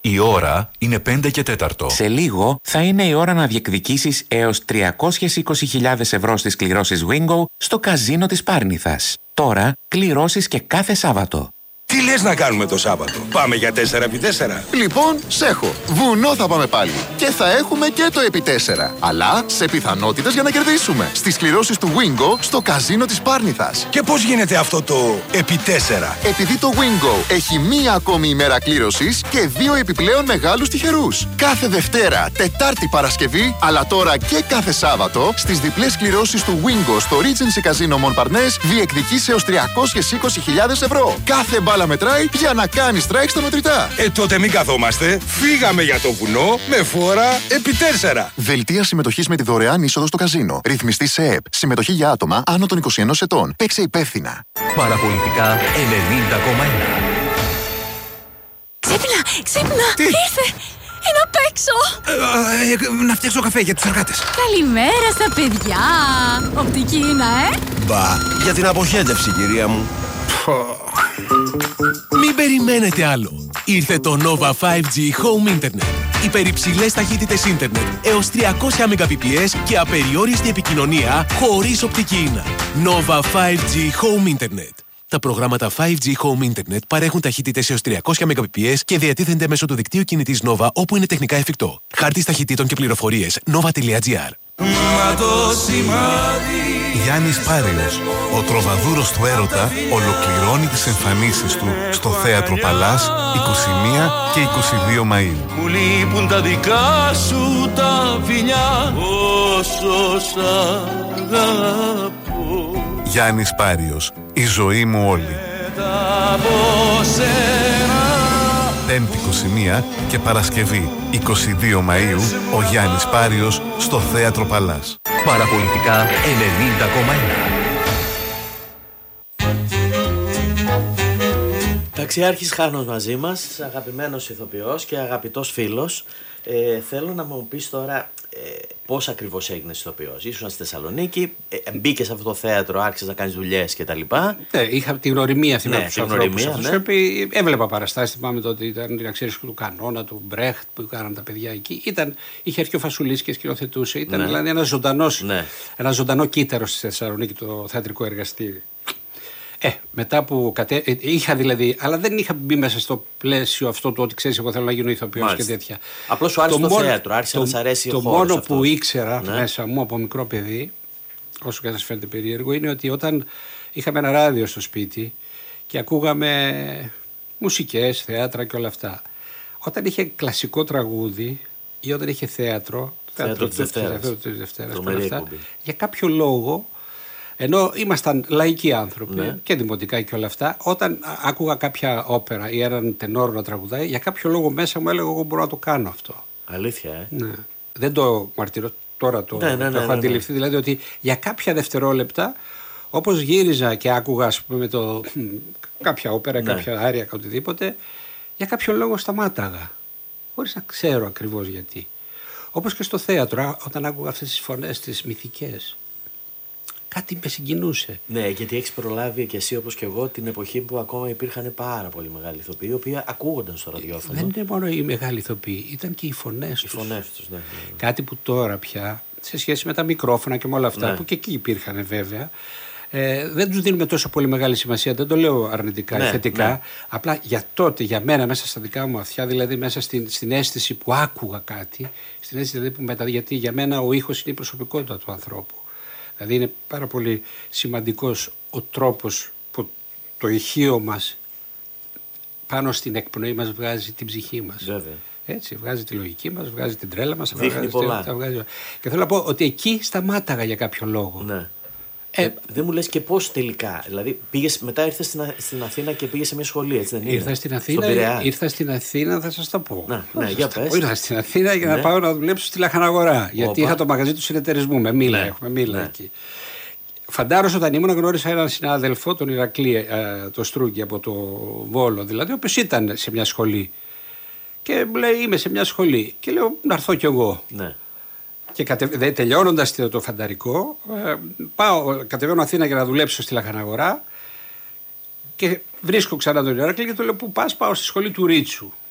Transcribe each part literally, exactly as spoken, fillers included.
Η ώρα είναι πέντε και τέταρτο. Σε λίγο θα είναι η ώρα να διεκδικήσεις έως τριακόσιες είκοσι χιλιάδες ευρώ στις κληρώσεις Wingo στο καζίνο της Πάρνηθας. Τώρα κληρώσεις και κάθε Σάββατο. Τι λες να κάνουμε το Σάββατο? Πάμε για τέσσερα επί τέσσερα. Λοιπόν, σέχω. Βουνό θα πάμε πάλι. Και θα έχουμε και το επί τέσσερα. Αλλά σε πιθανότητες για να κερδίσουμε. Στις κληρώσεις του Wingo στο καζίνο της Πάρνηθας. Και πώς γίνεται αυτό το επί τέσσερα? Επειδή το Wingo έχει μία ακόμη ημέρα κλήρωσης και δύο επιπλέον μεγάλους τυχερούς. Κάθε Δευτέρα, Τετάρτη, Παρασκευή, αλλά τώρα και κάθε Σάββατο, στις διπλές κληρώσεις του Wingo στο Regency Casino Montparnasse διεκδικείς έως τριακόσιες είκοσι χιλιάδες ευρώ. Κάθε μπάλα μετράει για να κάνει strike στα μετρητά. Ε, τότε μην καθόμαστε. Φύγαμε για το βουνό με φόρα επί τέσσερα. Δελτία συμμετοχής με τη δωρεάν είσοδο στο καζίνο. Ρυθμιστή σε ΕΕΠ. Συμμετοχή για άτομα άνω των είκοσι ενός ετών. Παίξε υπεύθυνα. Παραπολιτικά ενενήντα κόμμα ένα. Ξύπνα, ξύπνα. Τι? Ήρθε. Είναι απ' έξω. Ε, ε, να φτιάξω καφέ για τους εργάτες. Καλημέρα στα παιδιά. Οπτική είναι, ε. Μπα, για την αποχέτευση, κυρία μου. Μην περιμένετε άλλο. Ήρθε το Nova φάιβ τζι Home Internet. Υπερυψηλές ταχύτητες ίντερνετ έως τριακόσια Mbps και απεριόριστη επικοινωνία χωρίς οπτική ίνα. Nova φάιβ τζι Home Internet. Τα προγράμματα φάιβ τζι Home Internet παρέχουν ταχύτητες έως τριακόσια Mbps και διατίθενται μέσω του δικτύου κινητής Nova όπου είναι τεχνικά εφικτό. Χάρτης ταχυτήτων και πληροφορίες nova τελεία gr. Γιάννης Πάριος, ο τροβαδούρος του έρωτα, ολοκληρώνει τις εμφανίσεις του στο Θέατρο Παλάς είκοσι μία και είκοσι δύο Μαΐου. Μου λείπουν τα δικά σου τα φιλιά, όσο σ' αγαπώ. Γιάννης Πάριος, η ζωή μου όλη. Πέμπτη είκοσι μία και Παρασκευή είκοσι δύο Μαΐου, ο Γιάννης Πάριος στο Θέατρο Παλάς. Παραπολιτικά ενενήντα κόμμα ένα. Ταξιάρχης Χάνος μαζί μας, αγαπημένος ηθοποιός και αγαπητός φίλος. Ε, θέλω να μου πεις τώρα ε, πώς ακριβώς έγινες ηθοποιός. Ήσουν στη Θεσσαλονίκη, ε, μπήκες σε αυτό το θέατρο, άρχισες να κάνεις δουλειές κτλ. Ναι, είχα τη γνωριμία αυτή ναι, με τους ανθρώπους. Ναι. Έβλεπα παραστάσεις, θυμάμαι τότε ήταν την αξίωση του Κανόνα, του Μπρέχτ που κάναν τα παιδιά εκεί. Ήταν, είχε έρθει ο Φασουλής και σκηνοθετούσε. Ήταν ναι. δηλαδή ένα ζωντανός, ναι. ένα ζωντανό κύτταρο στη Θεσσαλονίκη, το θεατρικό εργαστήρι. Ε, μετά που κατέ... ε, είχα δηλαδή, αλλά δεν είχα μπει μέσα στο πλαίσιο αυτό το ότι ξέρεις, εγώ θέλω να γίνω ηθοποιός και τέτοια. Απλώς σου άρεσε το, το μόνο, θέατρο, άρχισε το, να σ' αρέσει το ο χώρος. Το μόνο αυτός. που ήξερα ναι. μέσα μου από μικρό παιδί, όσο και να σας φαίνεται περίεργο, είναι ότι όταν είχαμε ένα ράδιο στο σπίτι και ακούγαμε μουσικές, θέατρα και όλα αυτά. Όταν είχε κλασικό τραγούδι ή όταν είχε θέατρο, θέατρο της Δευτέρας, για κάποιο λόγο. Ενώ ήμασταν λαϊκοί άνθρωποι ναι. και δημοτικά και όλα αυτά, όταν άκουγα κάποια όπερα ή έναν τενόρο να τραγουδάει, για κάποιο λόγο μέσα μου έλεγα: εγώ μπορώ να το κάνω αυτό. Αλήθεια, ε. Ναι. Δεν το μαρτυρώ, τώρα το, ναι, ναι, ναι, το έχω ναι, αντιληφθεί. ναι. Δηλαδή ότι για κάποια δευτερόλεπτα, όπως γύριζα και άκουγα, ας πούμε, το, κάποια όπερα, ναι. κάποια άρια, οτιδήποτε, για κάποιο λόγο σταμάταγα. Χωρίς να ξέρω ακριβώς γιατί. Όπως και στο θέατρο, όταν άκουγα αυτές τις φωνές, τις μυθικές. Κάτι με συγκινούσε. Ναι, γιατί έχεις προλάβει και εσύ όπως και εγώ την εποχή που ακόμα υπήρχαν πάρα πολύ μεγάλοι ηθοποιοί, οι οποίοι ακούγονταν στο ραδιόφωνο. Δεν είναι μόνο οι μεγάλοι ηθοποιοί, ήταν και οι φωνές τους. Οι φωνές τους, ναι, ναι. Κάτι που τώρα πια, σε σχέση με τα μικρόφωνα και με όλα αυτά, ναι. που και εκεί υπήρχαν βέβαια, ε, δεν τους δίνουμε τόσο πολύ μεγάλη σημασία. Δεν το λέω αρνητικά ή ναι, θετικά. Ναι. Απλά για τότε, για μένα, μέσα στα δικά μου αυτιά, δηλαδή μέσα στην, στην αίσθηση που άκουγα κάτι, στην αίσθηση δηλαδή που μετα... γιατί για μένα ο ήχος είναι η προσωπικότητα του ανθρώπου. Δηλαδή είναι πάρα πολύ σημαντικός ο τρόπος που το ηχείο μας πάνω στην εκπνοή μας βγάζει την ψυχή μας. Βέβαια. Έτσι, βγάζει τη λογική μας, βγάζει την τρέλα μας. Δείχνει βγάζει, πολλά. Τα βγάζει. Και θέλω να πω ότι εκεί σταμάταγα για κάποιο λόγο. Ναι. Ε, ε, δεν μου λες και πώς τελικά. Δηλαδή πήγες, μετά ήρθες στην, στην Αθήνα και πήγες σε μια σχολή, έτσι δεν είναι? Ήρθα στην Αθήνα, ήρθα στην Αθήνα, θα σας το πω. Να, ναι, για πες. Ήρθα στην Αθήνα για ναι. να πάω να δουλέψω στη Λαχαναγορά. Γιατί είχα το μαγαζί του συνεταιρισμού. Με μήλα, ναι. έχουμε μήλα ναι. εκεί. Φαντάρος όταν ήμουν γνώρισα έναν συνάδελφο, τον Ηρακλή, το Στρούγκη από το Βόλο, δηλαδή, ο οποίος ήταν σε μια σχολή. Και μου λέει: είμαι σε μια σχολή. Και λέω: να έρθω κι εγώ. Ναι. Και κατε... τελειώνοντας το φανταρικό, ε, πάω, κατεβαίνω Αθήνα για να δουλέψω στη Λαχαναγορά και βρίσκω ξανά τον Ηρακλή και του λέω: πού πας? Πάω στη σχολή του Ρίτσου.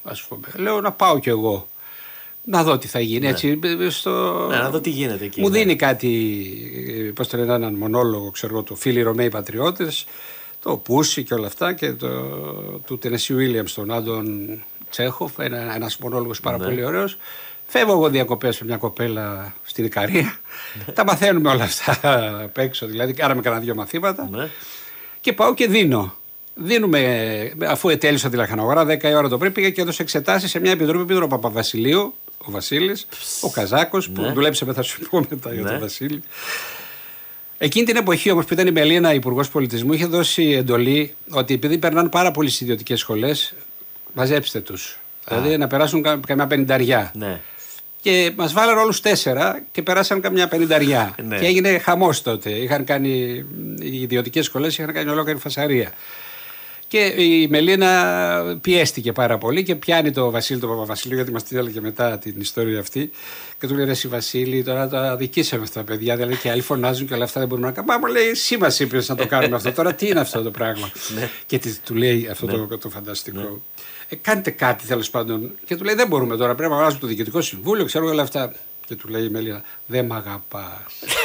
ας πούμε. Λέω να πάω κι εγώ. Να δω τι θα γίνει. Ναι. Έτσι, στο... ναι, να δω τι γίνεται εκεί. Μου ναι. δίνει κάτι, πώς το λένε, έναν μονόλογο, ξέρω εγώ, το Φίλοι Ρωμαίοι Πατριώτες, το Πούσι και όλα αυτά και το, του Τενεσί Βίλιαμς, τον Άντων Τσέχοφ, ένα, ένας μονόλογος πάρα ναι. πολύ ωραίος. Φεύγω εγώ διακοπές με μια κοπέλα στην Ικαρία. Ναι. Τα μαθαίνουμε όλα αυτά απ' έξω, δηλαδή κάναμε κανένα δύο μαθήματα ναι. και πάω και δίνω. Δίνουμε, αφού ετέλειωσα τη λαχανογρά, δέκα η ώρα το πριν, πήγα και έδωσε εξετάσεις σε μια επιτροπή, Πίτρο Παπαβασιλείου, ο Βασίλης, ο Καζάκος, ναι. που δουλέψε μετά, σου πω μετά ναι. για τον Βασίλη. Εκείνη την εποχή όμως που ήταν η Μελίνα υπουργός πολιτισμού, είχε δώσει εντολή ότι επειδή περνάνε πάρα πολλοί στις ιδιωτικές σχολές, μαζέψτε τους. Α. Δηλαδή να περάσουν κα, καμιά πενηνταριά. Ναι. Και μας βάλανε όλους τέσσερα και περάσαν καμιά πενηνταριά. Ναι. Και έγινε χαμός τότε. Είχαν κάνει, οι ιδιωτικές σχολές είχαν κάνει ολόκληρη φασαρία. Και η Μελίνα πιέστηκε πάρα πολύ και πιάνει το Βασίλη, τον Παπαβασιλείο, γιατί μας τη έλεγε μετά την ιστορία αυτή. Και του λέει: Εσύ Βασίλη, τώρα τα αδικήσαμε αυτά τα παιδιά. Δηλαδή και άλλοι φωνάζουν και όλα αυτά δεν μπορούμε να κάνουμε. Μα λέει: Εσύ μας είπες να το κάνουμε αυτό. Τώρα τι είναι αυτό το πράγμα. Και του λέει αυτό το, το φανταστικό. Ε, κάντε κάτι τέλος πάντων. Και του λέει: Δεν μπορούμε τώρα. Πρέπει να αγοράσουμε το Διοικητικό Συμβούλιο, ξέρω όλα αυτά. Και του λέει η Μελίνα: Δεν μ' αγαπάς.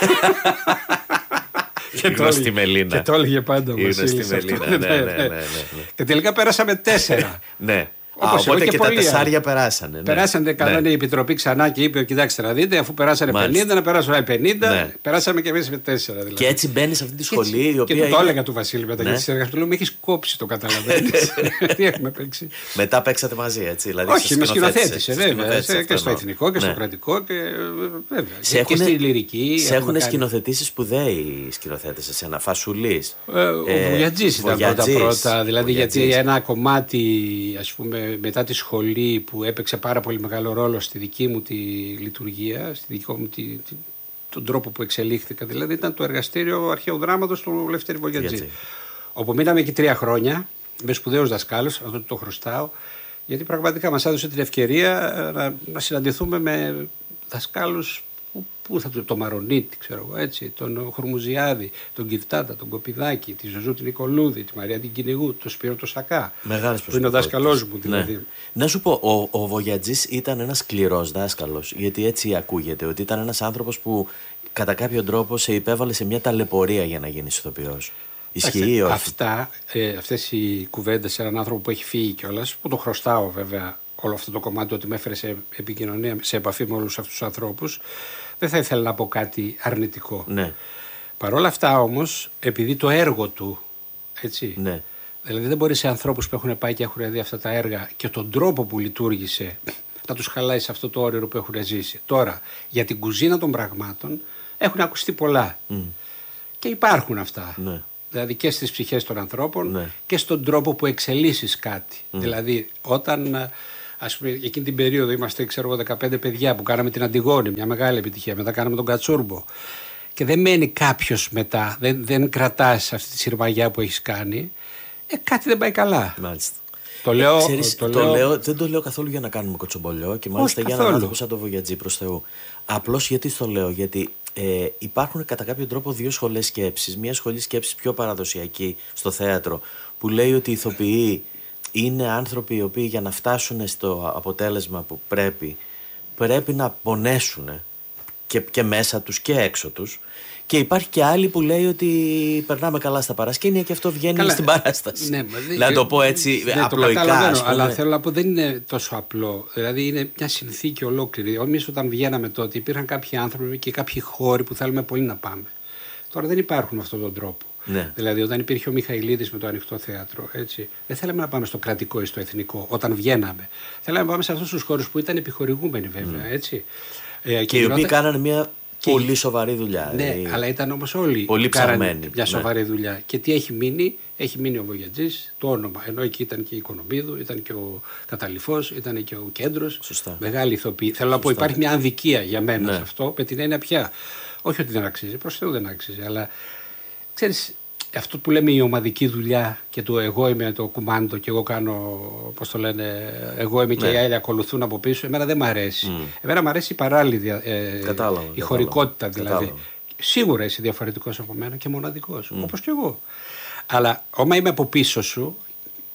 Και το, στη Μελίνα. Και το έλεγε πάντα ο Βασίλης. Στη Μελίνα, ναι, ναι, ναι, ναι, ναι. Και τελικά πέρασαμε τέσσερα. Ναι. Α, οπότε και, και τα τεσσάρια περάσανε. Ναι. Περάσανε, κάνανε ναι. η Επιτροπή ξανά και είπε: Κοιτάξτε να δείτε, αφού περάσανε Μάλιστα. πενήντα, να περάσουν άλλοι πενήντα. Ναι. Περάσαμε και εμείς με τέσσερα. Δηλαδή. Και έτσι μπαίνει σε αυτή τη σχολή. Και, η οποία και του είναι... το έλεγα του Βασίλη μετά. Ναι. Γιατί συνεργασία του λέω: Με έχει κόψει, το καταλαβαίνεις. Τι έχουμε παίξει. Μετά παίξατε μαζί, έτσι. Δηλαδή, όχι, με σκηνοθέτησε βέβαια. Και στο εθνικό και στο κρατικό και βέβαια. Και στη λυρική. Σε έχουν σκηνοθετήσει σπουδαίοι σκηνοθέτε εσένα. Φασουλή. Ο Βογιατζής ήταν πρώτα-πρώτα. Δηλαδή γιατί ένα κομμάτι, α πούμε, μετά τη σχολή που έπαιξε πάρα πολύ μεγάλο ρόλο στη δική μου τη λειτουργία, στη δική μου τη, τη, τον τρόπο που εξελίχθηκα, δηλαδή ήταν το εργαστήριο αρχαίου δράματος του Λευτέρη Βογιατζή. Όπου μείναμε εκεί τρία χρόνια, με σπουδαίους δασκάλους, αυτό το χρωστάω, γιατί πραγματικά μας έδωσε την ευκαιρία να, να συναντηθούμε με δασκάλους που, που θα του, το Μαρονίτη, ξέρω εγώ, έτσι, τον Χορμουζιάδη, τον Κιβτάτα, τον Κοπιδάκη, τη Ζωζού την Νικολούδη, τη Μαρία την Κυνηγού, τον Σπύρο τον Σακά. Μεγάλες που είναι ο δάσκαλός μου δηλαδή. Ναι. Να σου πω, ο, ο Βογιατζής ήταν ένας σκληρός δάσκαλος, γιατί έτσι ακούγεται, ότι ήταν ένας άνθρωπος που κατά κάποιο τρόπο σε υπέβαλε σε μια ταλαιπωρία για να γίνεις ηθοποιός. Ισχύει ή όχι? Αυτά, ε, αυτές οι κουβέντες σε έναν άνθρωπο που έχει φύγει κιόλας, που το χρωστάω βέβαια όλο αυτό το κομμάτι, ότι με έφερε σε επικοινωνία, σε επαφή με όλους αυτούς τους ανθρώπους, δεν θα ήθελα να πω κάτι αρνητικό. Ναι. Παρ' όλα αυτά όμως, επειδή το έργο του, έτσι, ναι. δηλαδή δεν μπορεί σε ανθρώπους που έχουν πάει και έχουν δει αυτά τα έργα και τον τρόπο που λειτουργήσε να τους χαλάει σε αυτό το όνειρο που έχουν ζήσει. Τώρα, για την κουζίνα των πραγμάτων έχουν ακουστεί πολλά. Mm. Και υπάρχουν αυτά. Ναι. Δηλαδή και στις ψυχές των ανθρώπων, ναι. και στον τρόπο που εξελίσσεις κάτι. Mm. Δηλαδή, όταν, ας πούμε, εκείνη την περίοδο είμαστε, ξέρω εγώ, δεκαπέντε παιδιά που κάναμε την Αντιγόνη, μια μεγάλη επιτυχία, μετά κάναμε τον Κατσούρμπο. Και δεν μένει κάποιος μετά, δεν, δεν κρατάς αυτή τη συρμαγιά που έχεις κάνει, ε, κάτι δεν πάει καλά. Μάλιστα. Το λέω, ε, ξέρεις, το το λέω... λέω, δεν το λέω καθόλου για να κάνουμε κοτσομπολιό και μάλιστα για να άνθρωπο σαν το Βογιατζή, προς Θεού. Απλώς γιατί το λέω, γιατί ε, υπάρχουν κατά κάποιο τρόπο δύο σχολές σκέψης. Μία σχολή σκέψης πιο παραδοσιακή στο θέατρο, που λέει ότι οι ηθοποιοί είναι άνθρωποι οι οποίοι για να φτάσουν στο αποτέλεσμα που πρέπει, πρέπει να πονέσουν και, και μέσα τους και έξω τους. Και υπάρχει και άλλη που λέει ότι περνάμε καλά στα παρασκήνια και αυτό βγαίνει καλά στην παράσταση. Ναι, δηλαδή, να το πω έτσι ναι, απλοϊκά. Το ας πούμε. Αλλά θέλω να πω δεν είναι τόσο απλό. Δηλαδή είναι μια συνθήκη ολόκληρη. Εμείς όταν βγαίναμε τότε υπήρχαν κάποιοι άνθρωποι και κάποιοι χώροι που θέλουμε πολύ να πάμε. Τώρα δεν υπάρχουν με αυτόν τον τρόπο. Ναι. Δηλαδή όταν υπήρχε ο Μιχαηλίδης με το Ανοιχτό Θέατρο, έτσι, δεν θέλαμε να πάμε στο κρατικό ή στο εθνικό όταν βγαίναμε. Θέλαμε να πάμε σε αυτούς τους χώρους που ήταν επιχορηγούμενοι βέβαια. Mm. Έτσι. Ε, και, και οι οποίοι κάνανε μια και... πολύ σοβαρή δουλειά. Ναι, δηλαδή... αλλά ήταν όμως όλοι πολύ ψαγμένοι. Μια σοβαρή ναι. δουλειά. Και τι έχει μείνει, έχει μείνει ο Βογιατζής, το όνομα. Ενώ εκεί ήταν και η Οικονομίδου, ήταν και ο Καταλυφός, ήταν και ο Κέντρος. Σωστά. Μεγάλη ηθοποιή. Θέλω να πω, υπάρχει μια αδικία για μένα ναι. σε αυτό, με την έννοια πια. Όχι ότι δεν αξίζει, προς Θεού δεν αξίζει, αλλά ξέρεις, αυτό που λέμε η ομαδική δουλειά και το εγώ είμαι το κουμάντο και εγώ κάνω, πώς το λένε, εγώ είμαι ναι. και οι άλλοι ακολουθούν από πίσω, εμένα δεν μ' αρέσει. Mm. Εμένα μ' αρέσει η παράλληλη, ε, κατάλαβα, η χωρικότητα δηλαδή. Κατάλαβα. Σίγουρα είσαι διαφορετικός από μένα και μοναδικός, mm. όπως και εγώ. Αλλά όμα είμαι από πίσω σου,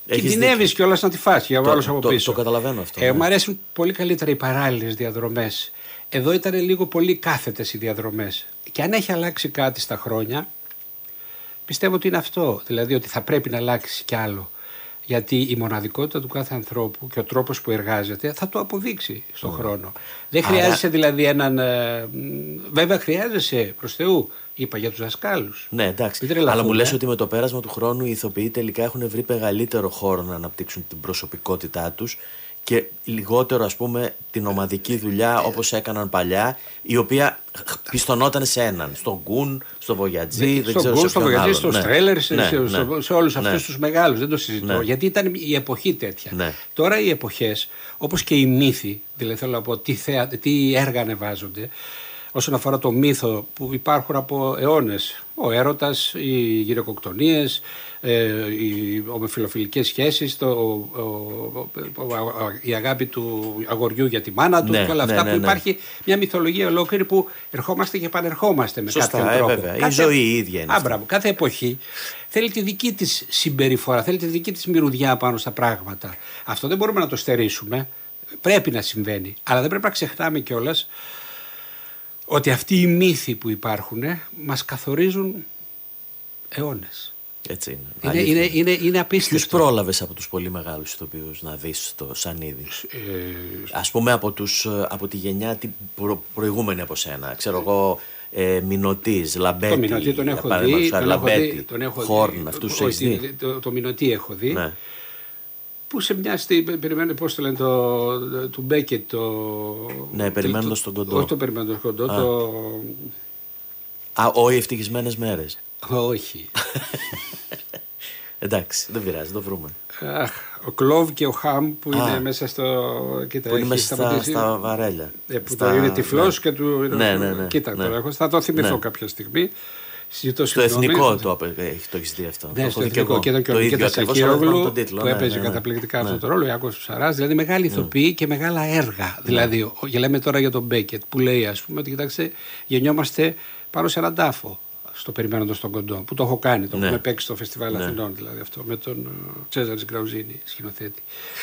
Κινδυνεύεις κιόλας να τη φας για όλους από πίσω. Το, το καταλαβαίνω αυτό. Ε, ναι. Μου αρέσουν πολύ καλύτερα οι παράλληλες διαδρομές. Εδώ ήταν λίγο πολύ κάθετες οι διαδρομές. Και αν έχει αλλάξει κάτι στα χρόνια, πιστεύω ότι είναι αυτό. Δηλαδή ότι θα πρέπει να αλλάξει κι άλλο. Γιατί η μοναδικότητα του κάθε ανθρώπου και ο τρόπος που εργάζεται θα το αποδείξει στον mm. χρόνο. Δεν Άρα... χρειάζεσαι δηλαδή έναν. Ε, βέβαια χρειάζεσαι προς Θεού, είπα για τους δασκάλους. Ναι, εντάξει. Αλλά μου λες ότι με το πέρασμα του χρόνου οι ηθοποιοί τελικά έχουν βρει μεγαλύτερο χώρο να αναπτύξουν την προσωπικότητά τους και λιγότερο, ας πούμε, την ομαδική δουλειά όπως έκαναν παλιά, η οποία πιστωνόταν σε έναν. Στον Γκουν, στο Βογιατζή, δεν ξέρω. Γκουν, στο Βογιατζή, στο ναι. Στρέλερ, σε, ναι, σε, ναι. σε, σε όλους ναι. αυτούς τους μεγάλους. Δεν το συζητώ. Ναι. Γιατί ήταν η εποχή τέτοια. Ναι. Τώρα οι εποχές, όπως και οι μύθοι, δηλαδή θέλω να πω τι, θέα, τι έργα ανεβάζονται, όσον αφορά το μύθο που υπάρχουν από αιώνες. Ο έρωτας, οι γυναικοκτονίες, ε, οι ομοφυλοφιλικές σχέσεις, το, ο, ο, ο, η αγάπη του αγοριού για τη μάνα του, ναι, και όλα αυτά, ναι, ναι, που υπάρχει ναι. μια μυθολογία ολόκληρη που ερχόμαστε και επανερχόμαστε με Σωστά, κάποιον τρόπο. Ε, βέβαια. Κάθε... Η ζωή η ίδια είναι. Α, μπράβο, κάθε εποχή θέλει τη δική της συμπεριφορά, θέλει τη δική της μυρωδιά πάνω στα πράγματα. Αυτό δεν μπορούμε να το στερήσουμε. Πρέπει να συμβαίνει. Αλλά δεν πρέπει να ξεχνάμε κιόλας ότι αυτοί οι μύθοι που υπάρχουν μας καθορίζουν αιώνες. Έτσι είναι. Είναι, είναι, είναι, είναι απίστευτο. Ποιους πρόλαβες από τους πολύ μεγάλους ηθοποιούς να δεις το Σανίδη? Ε, Ας πούμε από, τους, από τη γενιά την προ, προηγούμενη από σένα. Ξέρω εγώ, ε, Μινωτής, Λαμπέτη. Το Μινωτή τον έχω δει, τον Λαμπέτη, έχω δει, τον έχω Χόρν, δει, αυτούς το, έχεις δει. Το, το, το Μινωτή έχω δει. Ναι. Που σε μοιάζει, περιμένω, πώς το λένε, το, του Μπέκετ, το... Ναι, περιμένοντας τον κοντό. Όχι το περιμένοντας τον κοντό, Α. το... Α, ο οι ευτυχισμένες μέρες. Όχι. Εντάξει, δεν πειράζει, το βρούμε. Αχ, ο Κλόβ και ο Χαμ που Α, είναι μέσα στο... Κοίτα, που είναι μέσα στα, στα βαρέλια. Ε, που στα... το είναι τυφλός ναι. και του... Ναι, ναι, ναι. Κοίτα, ναι. Τώρα, θα το θυμηθώ ναι. κάποια στιγμή. Στο συγγνώμη. Εθνικό το, το έχεις δει αυτό. Ναι, το στο εθνικό. Και, και, και τα Σακύρογλου που ναι, έπαιζε ναι, ναι, καταπληκτικά ναι. αυτό το ρόλο, ο Ιάκωβος Ψαράς, δηλαδή μεγάλη ηθοποιοί mm. και μεγάλα έργα. Mm. Δηλαδή, και λέμε τώρα για τον Μπέκετ που λέει, ας πούμε, ότι κοιτάξτε, γεννιόμαστε πάνω σε έναν τάφο. Στο Περιμένοντας τον Κοντό, που το έχω κάνει, το ναι. έχουμε παίξει στο Φεστιβάλ ναι. Αθηνών, δηλαδή αυτό, με τον Τσέζαρης Γκραουζίνη, σκηνοθέτη.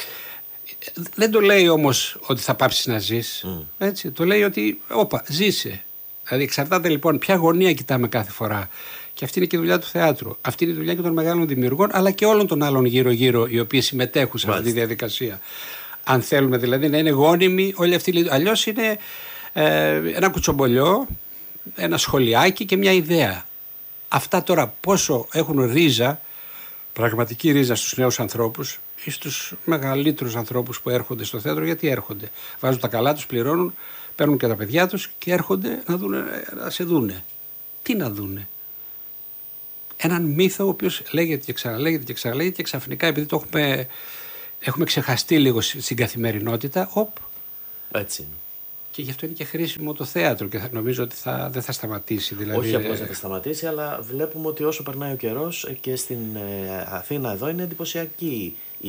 Δεν το λέει όμως ότι θα πάψεις να ζεις, mm. έτσι, το λέει ότι, όπα, ζήσε. Δηλαδή εξαρτάται λοιπόν ποια γωνία κοιτάμε κάθε φορά. Και αυτή είναι και η δουλειά του θεάτρου. Αυτή είναι η δουλειά και των μεγάλων δημιουργών, αλλά και όλων των άλλων γύρω-γύρω οι οποίοι συμμετέχουν σε αυτή τη διαδικασία. Αν θέλουμε δηλαδή να είναι γόνιμοι όλοι αυτοί. Αλλιώς είναι ε, ένα κουτσομπολιό, ένα σχολιάκι και μια ιδέα. Αυτά τώρα πόσο έχουν ρίζα, πραγματική ρίζα στους νέους ανθρώπους ή στους μεγαλύτερους ανθρώπους που έρχονται στο θέατρο, γιατί έρχονται. Βάζουν τα καλά τους, πληρώνουν, παίρνουν και τα παιδιά τους και έρχονται να, δούνε, να σε δούνε. Τι να δούνε? Έναν μύθο ο οποίος λέγεται και ξαναλέγεται και ξαναλέγεται και ξαφνικά, επειδή το έχουμε, έχουμε ξεχαστεί λίγο στην καθημερινότητα, οπ. Έτσι είναι. Και γι' αυτό είναι και χρήσιμο το θέατρο και θα, νομίζω ότι θα, δεν θα σταματήσει. Δηλαδή, όχι απλώς δεν θα σταματήσει, αλλά βλέπουμε ότι όσο περνάει ο καιρός και στην ε, Αθήνα εδώ είναι εντυπωσιακή η,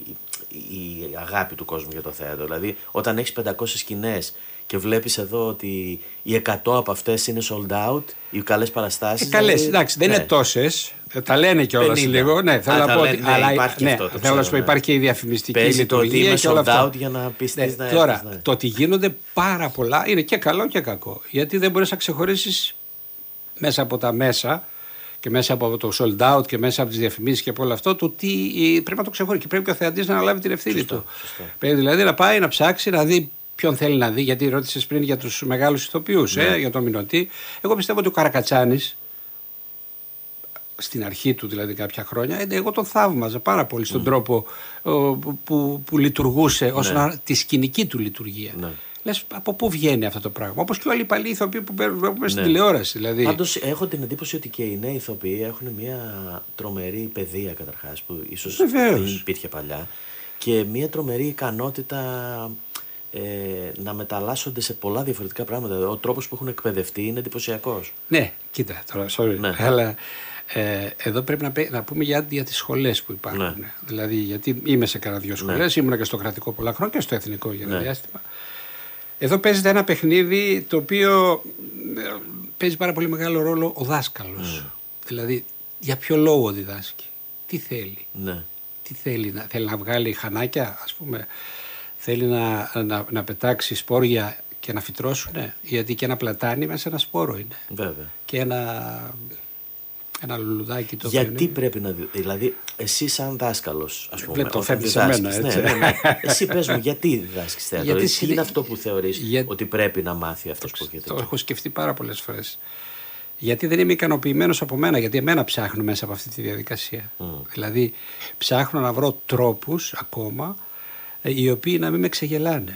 η αγάπη του κόσμου για το θέατρο. Δηλαδή όταν έχεις πεντακόσιες σκηνές και βλέπεις εδώ ότι οι εκατό από αυτές είναι sold out, οι καλές παραστάσεις. Ε, καλές, δηλαδή, εντάξει, δεν ναι. είναι τόσες. Τα λένε κιόλας λίγο. Ναι, θέλω να πω ότι. Ναι, υπάρχει ναι, αυτό, το θέλω να σου πω, υπάρχει και η διαφημιστική λειτουργία και όλα αυτά. Για να πεις ναι, να τώρα, έρθεις, ναι. το ότι γίνονται πάρα πολλά είναι και καλό και κακό. Γιατί δεν μπορείς να ξεχωρίσεις μέσα από τα μέσα και μέσα από το sold out και μέσα από τις διαφημίσεις και από όλο αυτό, το τι πρέπει να το ξεχωρίσει. Και πρέπει και ο θεατής να αναλάβει την ευθύνη σωστό, του. Σωστό. Πρέπει δηλαδή να πάει να ψάξει, να δει ποιον θέλει να δει. Γιατί ρώτησες πριν για τους μεγάλους ηθοποιούς, ναι. ε, για τον Μινωτή. Εγώ πιστεύω ότι ο Καρακατσάνης, στην αρχή του δηλαδή κάποια χρόνια, εγώ τον θαύμαζα πάρα πολύ στον mm. τρόπο ο, που, που, που λειτουργούσε όσον αφορά ναι. τη σκηνική του λειτουργία. Ναι. Λες από πού βγαίνει αυτό το πράγμα? Όπως και όλοι οι παλιοί ηθοποιοί που βλέπουμε ναι. στην τηλεόραση. Δηλαδή. Πάντως έχω την εντύπωση ότι και οι νέοι ηθοποιοί έχουν μια τρομερή παιδεία καταρχάς που ίσως δεν υπήρχε παλιά και μια τρομερή ικανότητα ε, να μεταλλάσσονται σε πολλά διαφορετικά πράγματα. Ο τρόπος που έχουν εκπαιδευτεί είναι εντυπωσιακός. Ναι, κοίτα τώρα, sorry. Ναι. Αλλά ε, εδώ πρέπει να, να πούμε για, για τις σχολές που υπάρχουν. Ναι. Δηλαδή, γιατί είμαι σε κάνα δύο σχολές, ναι. ήμουν και στο κρατικό πολλά χρόνια και στο εθνικό για ένα ναι. διάστημα. Εδώ παίζεται ένα παιχνίδι το οποίο παίζει πάρα πολύ μεγάλο ρόλο ο δάσκαλος. Mm. Δηλαδή, για ποιο λόγο διδάσκει, τι θέλει, ναι. τι τι θέλει, να, θέλει να βγάλει χανάκια, ας πούμε, θέλει να, να, να πετάξει σπόρια και να φυτρώσουνε, γιατί και ένα πλατάνι μέσα ένα σπόρο είναι. Βέβαια. Και ένα, ένα λουλουδάκι το γιατί οποίο είναι... πρέπει να δει, δηλαδή εσύ σαν δάσκαλος, ας πούμε, Βλέπω, το όταν φέρνεις εμένα, έτσι. Ναι, ναι, ναι. Εσύ πες μου γιατί διδάσκεις θέατρο, Γιατί τι συνε... είναι αυτό που θεωρείς Για... ότι πρέπει να μάθει αυτός που έχετε. Το έχω σκεφτεί πάρα πολλές φορές. Γιατί δεν είμαι ικανοποιημένος από μένα, γιατί εμένα ψάχνω μέσα από αυτή τη διαδικασία. Mm. Δηλαδή ψάχνω να βρω τρόπους ακόμα οι οποίοι να μην με ξεγελάνε,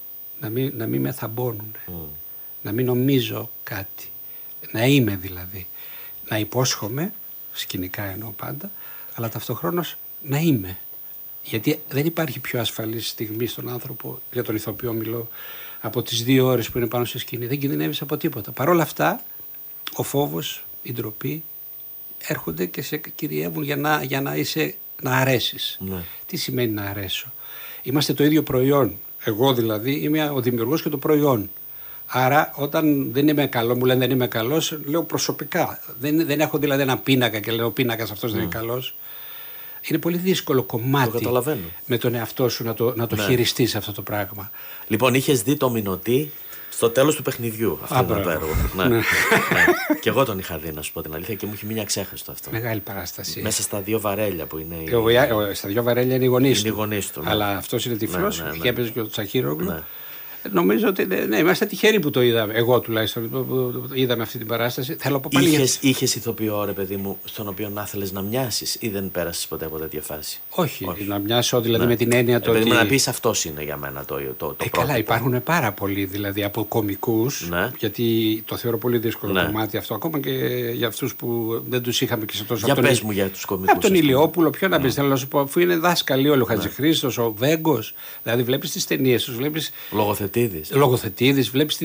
να μην, να μην με θαμπώνουν, mm. να μην νομίζω κάτι, να είμαι δηλαδή, να υπόσχομαι, σκηνικά εννοώ πάντα, αλλά ταυτοχρόνως να είμαι. Γιατί δεν υπάρχει πιο ασφαλής στιγμή στον άνθρωπο, για τον ηθοποιό μιλώ, από τις δύο ώρες που είναι πάνω στη σκηνή. Δεν κινδυνεύεις από τίποτα. Παρ' όλα αυτά, ο φόβος, η ντροπή έρχονται και σε κυριεύουν για να, για να, είσαι, να αρέσεις. Ναι. Τι σημαίνει να αρέσω? Είμαστε το ίδιο προϊόν. Εγώ δηλαδή είμαι ο δημιουργός και το προϊόν. Άρα όταν δεν είμαι καλό, μου λένε δεν είμαι καλός, λέω προσωπικά. Δεν, δεν έχω δηλαδή ένα πίνακα και λέω ο πίνακας αυτός mm. δεν είναι καλός. Είναι πολύ δύσκολο κομμάτι το με τον εαυτό σου να το, να το ναι. χειριστείς αυτό το πράγμα. Λοιπόν, είχες δει το Μηνωτή στο τέλος του παιχνιδιού. Αυτό είναι το έργο. Ναι. ναι. ναι. Και εγώ τον είχα δει, να σου πω την αλήθεια, και μου έχει μείνει αξέχαστο αυτό. Μεγάλη παράσταση. Μέσα στα δύο βαρέλια που είναι. Η... Ο, ο, στα δύο βαρέλια είναι οι γονείς του. του ναι. Αλλά αυτός είναι τυφλός, ναι, ναι, ναι. και έπαιζε και ο Τσαχίρογλου. Ναι. Νομίζω ότι ναι, είμαστε τυχεροί που το είδαμε. Εγώ τουλάχιστον που, που, που είδαμε αυτή την παράσταση. Θέλω πω πάλι. Είχες, για... είχες ηθοποιό, ρε παιδί μου, στον οποίο να θέλεις να μοιάσεις, ή δεν πέρασες ποτέ από τέτοια φάση? Όχι, Όχι. να μοιάσω δηλαδή ναι. με την έννοια το. Ε, ότι... να πεις αυτός είναι για μένα το, το, το ε, καλά, υπάρχουν πάρα πολλοί δηλαδή από κωμικούς. Ναι. Γιατί το θεωρώ πολύ δύσκολο ναι. κομμάτι αυτό. Ακόμα και για αυτούς που δεν τους είχαμε και σε τόσο. Για πες μου για τους κωμικούς. Από τον Ηλιόπουλο, ποιον να πεις, θέλω να σου πω, αφού είναι δάσκαλοι όλοι, ο Χατζηχρήστος, ο Βέγκος. Δηλαδή βλέπεις τις ταινίες τους, βλέπεις. Λογοθετήδης. Βλέπεις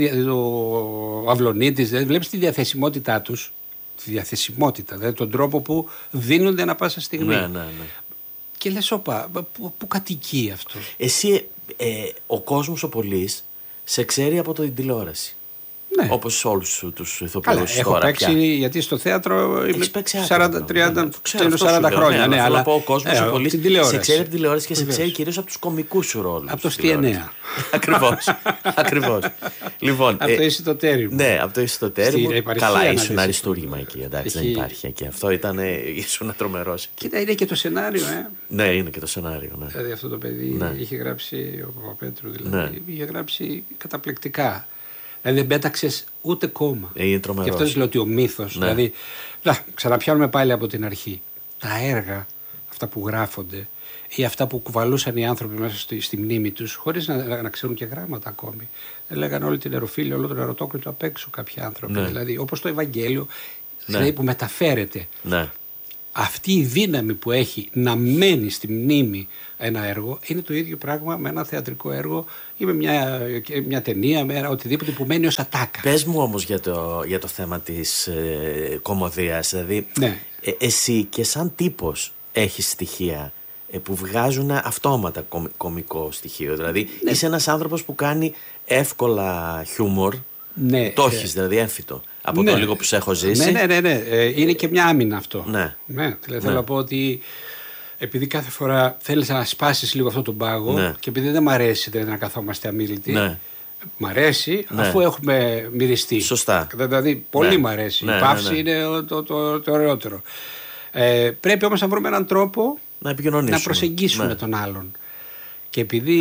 ο Αυλονίτης, δηλαδή βλέπεις τη διαθεσιμότητά τους, τη διαθεσιμότητα, δηλαδή τον τρόπο που δίνονται ανά πάσα στιγμή. Ναι, ναι, ναι. Και λες, όπα, πού, πού κατοικεί αυτό? Εσύ, ε, ο κόσμος ο πολύς σε ξέρει από την τηλεόραση. Ναι. Όπως όλους τους ηθοποιούς. Έχω παίξει, πια. Γιατί στο θέατρο είμαι σαράντα τριάντα χρόνια. Ναι, αλλά ο κόσμος ο πολύς σε ξέρει από την τηλεόραση και σε ξέρει κυρίως από τους κωμικούς σου ρόλους. Από το Στι εννέα. Ακριβώς. Ακριβώς. Λοιπόν, από το εισιτοτέρι μου. Ναι, από το εισιτοτέρι μου. Καλά, ήσουν αριστούργημα εκεί. Εντάξει, δεν υπάρχει εκεί. Αυτό ήταν, ήσουν τρομερός. Κοίτα, είναι και το σενάριο, ε. Ναι, είναι και το σενάριο. Δηλαδή αυτό το παιδί είχε γράψει, ο Παπαπέτρου δηλαδή, είχε γράψει καταπληκτικά. Δηλαδή δεν πέταξες ούτε κόμμα. Είναι τρομερός. Γι' αυτό λέω ότι ο μύθος. Ναι. Δηλαδή, να, ξαναπιάνουμε πάλι από την αρχή. Τα έργα, αυτά που γράφονται ή αυτά που κουβαλούσαν οι άνθρωποι μέσα στη, στη μνήμη τους, χωρίς να, να ξέρουν και γράμματα ακόμη. Λέγανε όλη την Εροφίλη, όλο τον Ερωτόκριτο απ' έξω κάποιοι άνθρωποι. Ναι. Δηλαδή, όπως το Ευαγγέλιο, ναι. δηλαδή, που μεταφέρεται. Ναι. Αυτή η δύναμη που έχει να μένει στη μνήμη ένα έργο είναι το ίδιο πράγμα με ένα θεατρικό έργο ή με μια, μια ταινία, με οτιδήποτε που μένει ως ατάκα. Πες μου όμως για το, για το θέμα της ε, κωμωδίας. Δηλαδή, ναι. ε, εσύ και σαν τύπος έχεις στοιχεία ε, που βγάζουν αυτόματα κομ, κωμικό στοιχείο. Δηλαδή, ναι. είσαι ένας άνθρωπος που κάνει εύκολα χιούμορ. Ναι, το έχεις δηλαδή έμφυτο από ναι, το λίγο που σε έχω ζήσει. Ναι, ναι, ναι, ναι. Ε, είναι και μια άμυνα αυτό. Ναι. Ναι, δηλαδή ναι. θέλω να πω ότι επειδή κάθε φορά θέλεις να σπάσεις λίγο αυτό τον πάγο, ναι. και επειδή δεν μ' αρέσει δηλαδή, να καθόμαστε αμίλητοι, ναι. μ' αρέσει ναι. αφού έχουμε μυριστεί. Σωστά. Δηλαδή πολύ ναι. μ' αρέσει. Ναι, η παύση ναι, ναι. είναι το, το, το, το ωραιότερο. Ε, πρέπει όμως να βρούμε έναν τρόπο να, να προσεγγίσουμε ναι. τον άλλον. Και επειδή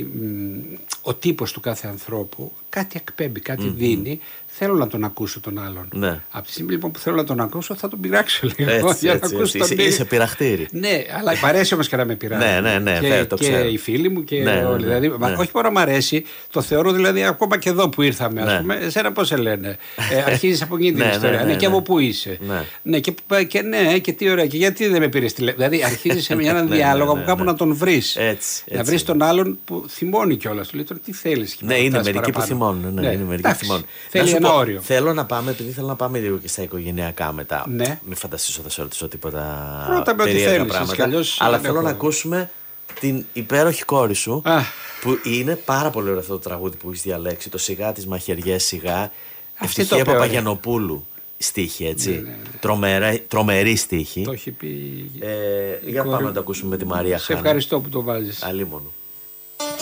μ, ο τύπος του κάθε ανθρώπου κάτι εκπέμπει, κάτι mm-hmm. δίνει, θέλω να τον ακούσω τον άλλον. Ναι. Από τη στιγμή λοιπόν που θέλω να τον ακούσω, θα τον πειράξω λίγο. Έτσι, για έτσι, να ακούσω έτσι, τον είσαι, είσαι πειραχτήρι. Ναι, αλλά μ' αρέσει όμως και να με πειράζει. Ναι, ναι, ναι, και, βέβαια, το και ξέρω. οι φίλοι μου και ναι, όλοι. ναι, δηλαδή, ναι. όχι μόνο μ' αρέσει, το θεωρώ δηλαδή ακόμα και εδώ που ήρθαμε. Ναι. Ας πούμε, εσένα πώς σε λένε. ε, αρχίζεις από εκείνη την ναι, ιστορία. Ναι, ναι, ναι, ναι. και από πού είσαι. Ναι, ναι, και, και ναι, και τι ωραία. Και γιατί δεν με πήρες τηλέφωνο. Δηλαδή αρχίζεις σε έναν διάλογο από κάπου να τον βρεις. Να βρεις τον άλλον που θυμώνει κιόλας. Του λέει τώρα τι θέλεις. Ναι, είναι μερικοί που θυμώνουν. Θέλει ένα όριο. Θέλω να πάμε, επειδή θέλω να πάμε λίγο και στα οικογενειακά μετά. Ναι. Μην φανταστείς ότι θα σε ρωτήσω τίποτα Ρώτα με περίεργα θέλεις, πράγματα. Αλλιώς, αλλά θέλω έχω. να ακούσουμε την υπέροχη κόρη σου. Α. Που είναι πάρα πολύ ωραίο αυτό το τραγούδι που έχει διαλέξει. Το σιγά της μαχαιριές σιγά. Αυτή Ευτυχία Παπαγιανοπούλου. στίχη, έτσι. Ναι, ναι, ναι. Τρομερά, τρομερή στίχη. Το έχει πει. Ε, για πάμε να το ακούσουμε με τη Μαρία Χάνα. Σε ευχαριστώ που το βάζεις. Αλίμονο.